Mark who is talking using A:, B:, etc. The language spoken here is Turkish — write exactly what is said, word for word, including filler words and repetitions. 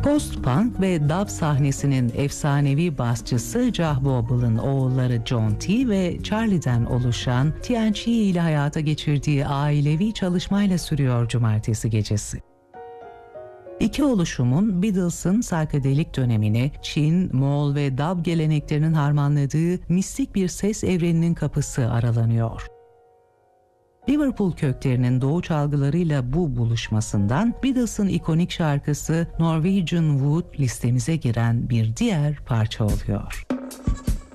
A: Post-punk ve dub sahnesinin efsanevi basçısı Jah Wobble'ın oğulları John T. ve Charlie'den oluşan T N G ile hayata geçirdiği ailevi çalışmayla sürüyor cumartesi gecesi. İki oluşumun Beatles'ın psychedelic dönemini Çin, Moğol ve dub geleneklerinin harmanladığı mistik bir ses evreninin kapısı aralanıyor. Liverpool köklerinin doğu çalgılarıyla bu buluşmasından Beatles'ın ikonik şarkısı Norwegian Wood listemize giren bir diğer parça oluyor.